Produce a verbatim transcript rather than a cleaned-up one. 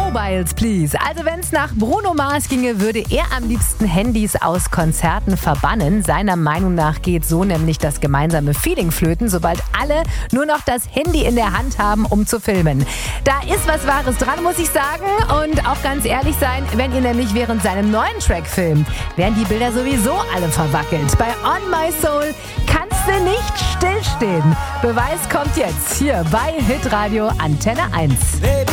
Mobiles, please. Also wenn es nach Bruno Mars ginge, würde er am liebsten Handys aus Konzerten verbannen. Seiner Meinung nach geht so nämlich das gemeinsame Feeling flöten, sobald alle nur noch das Handy in der Hand haben, um zu filmen. Da ist was Wahres dran, muss ich sagen. Und auch ganz ehrlich sein, wenn ihr nämlich während seinem neuen Track filmt, werden die Bilder sowieso alle verwackelt. Bei On My Soul kannst du nicht stillstehen. Beweis kommt jetzt hier bei Hitradio Antenne eins.